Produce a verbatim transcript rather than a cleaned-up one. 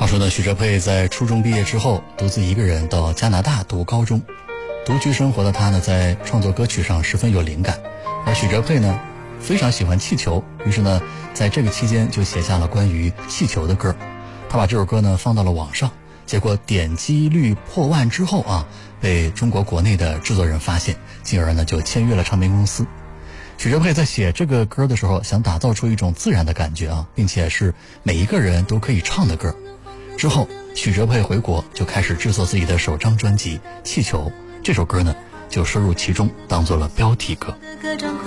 话说呢，许哲佩在初中毕业之后，独自一个人到加拿大读高中。独居生活的他呢，在创作歌曲上十分有灵感。而许哲佩呢，非常喜欢气球，于是呢，在这个期间就写下了关于气球的歌。他把这首歌呢放到了网上，结果点击率破万之后啊，被中国国内的制作人发现，进而呢就签约了唱片公司。许哲佩在写这个歌的时候，想打造出一种自然的感觉啊，并且是每一个人都可以唱的歌。之后，许哲佩回国就开始制作自己的首张专辑《气球》，这首歌呢就收入其中，当做了标题歌。